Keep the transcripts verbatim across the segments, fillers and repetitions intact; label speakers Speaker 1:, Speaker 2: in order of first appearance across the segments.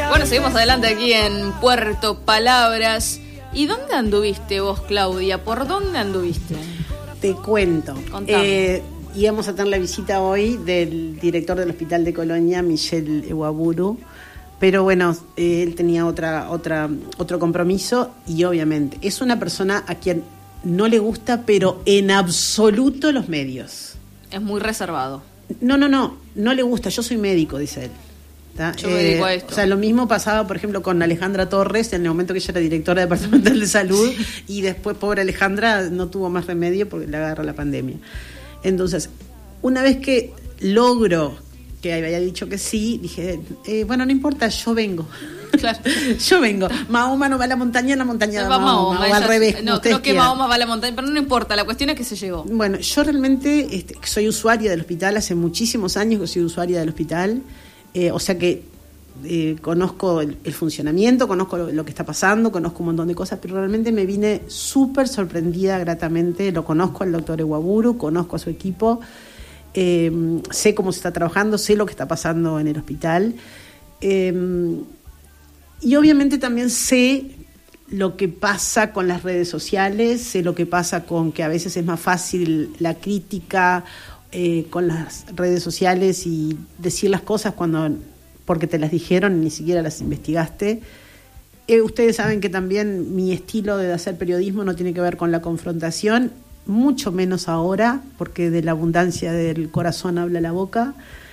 Speaker 1: Bueno, seguimos adelante aquí en Puerto Palabras. ¿Y dónde anduviste vos, Claudia? ¿Por dónde anduviste?
Speaker 2: Te cuento. Eh, íbamos a tener la visita hoy del director del Hospital de Colonia, Michel Ewaburu, pero bueno, eh, él tenía otra, otra, otro compromiso y obviamente es una persona a quien no le gusta, pero en absoluto los medios.
Speaker 1: Es muy reservado.
Speaker 2: No, no, no, no le gusta, yo soy médico, dice él.
Speaker 1: Yo me dedico a esto.
Speaker 2: O sea, lo mismo pasaba, por ejemplo, con Alejandra Torres, en el momento que ella era directora departamental de salud, sí. Y después, pobre Alejandra, no tuvo más remedio porque le agarró la pandemia. Entonces, una vez que logro que había dicho que sí, dije, eh, bueno, no importa, yo vengo. Claro. Yo vengo. Mahoma no va a la montaña, la montaña va a Mahoma, Mahoma, o al revés.
Speaker 1: No, creo que Mahoma va a la montaña, pero no importa, la cuestión es que se llegó.
Speaker 2: Bueno, yo realmente este, soy usuaria del hospital, hace muchísimos años que soy usuaria del hospital. Eh, o sea que eh, conozco el, el funcionamiento, conozco lo, lo que está pasando, conozco un montón de cosas, pero realmente me vine súper sorprendida gratamente. Lo conozco al doctor Ewaburu, conozco a su equipo, eh, sé cómo se está trabajando, sé lo que está pasando en el hospital, eh, y obviamente también sé lo que pasa con las redes sociales, sé lo que pasa con que a veces es más fácil la crítica Eh, con las redes sociales y decir las cosas cuando porque te las dijeron y ni siquiera las investigaste. Eh, ustedes saben que también mi estilo de hacer periodismo no tiene que ver con la confrontación, mucho menos ahora, porque de la abundancia del corazón habla la boca.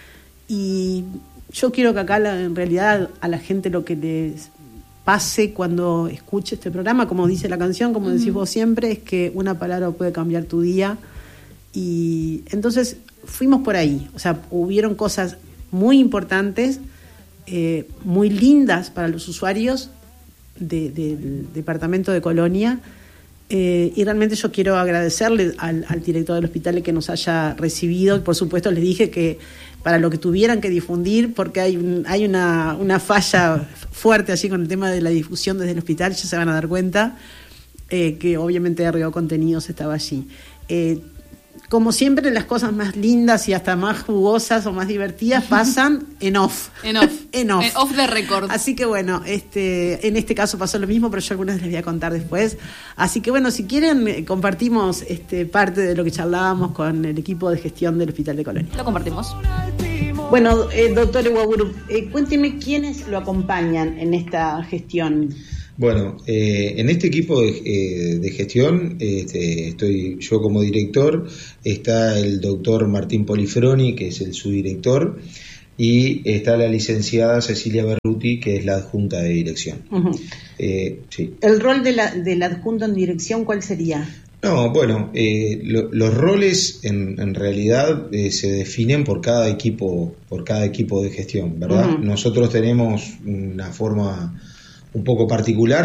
Speaker 2: Y yo quiero que acá la, en realidad a la gente lo que les pase cuando escuche este programa, como dice la canción, como uh-huh. decís vos siempre, es que una palabra puede cambiar tu día. Y entonces fuimos por ahí, o sea, hubieron cosas muy importantes, eh, muy lindas para los usuarios de, de, del departamento de Colonia, eh, y realmente yo quiero agradecerle al, al director del hospital que nos haya recibido. Por supuesto les dije que para lo que tuvieran que difundir, porque hay, un, hay una, una falla fuerte allí con el tema de la difusión desde el hospital, ya se van a dar cuenta, eh, que obviamente R O Contenidos estaba allí. Eh, Como siempre, las cosas más lindas y hasta más jugosas o más divertidas pasan en off.
Speaker 1: En off.
Speaker 2: en off.
Speaker 1: En off de récord.
Speaker 2: Así que bueno, este, en este caso pasó lo mismo, pero yo algunas les voy a contar después. Así que bueno, si quieren, compartimos este, parte de lo que charlábamos con el equipo de gestión del Hospital de Colonia.
Speaker 1: Lo compartimos.
Speaker 2: Bueno, eh, doctor Ewaburu, eh, cuénteme quiénes lo acompañan en esta gestión.
Speaker 3: Bueno, eh, en este equipo de, eh, de gestión este, estoy yo como director, está el doctor Martín Polifroni, que es el subdirector, y está la licenciada Cecilia Berruti, que es la adjunta de dirección. Uh-huh. Eh, sí.
Speaker 2: ¿El rol de la, del adjunto en dirección cuál sería?
Speaker 3: No, bueno, eh, lo, los roles en, en realidad eh, se definen por cada equipo, por cada equipo de gestión, ¿verdad? Uh-huh. Nosotros tenemos una forma un poco particular